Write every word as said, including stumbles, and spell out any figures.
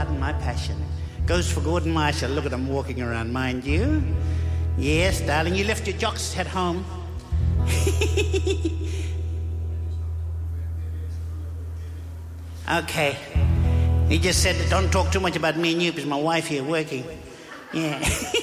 pardon my passion. Goes for Gordon Marshall. Look at him walking around, mind you. Yes, darling, you left your jocks at home. Okay. He just said, don't talk too much about me and you because my wife here working. Yeah.